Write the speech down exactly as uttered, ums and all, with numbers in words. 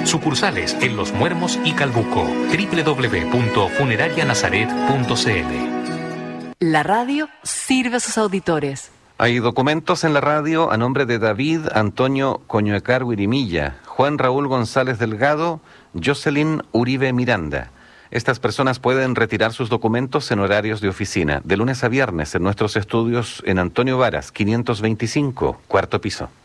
Sucursales en Los Muermos y Calbuco. doble u doble u doble u punto funeraria nazaret punto c l. La radio sirve a sus auditores. Hay documentos en la radio a nombre de David Antonio Coñuecar Huirimilla, Juan Raúl González Delgado, Jocelyn Uribe Miranda. Estas personas pueden retirar sus documentos en horarios de oficina, de lunes a viernes en nuestros estudios en Antonio Varas, quinientos veinticinco, cuarto piso.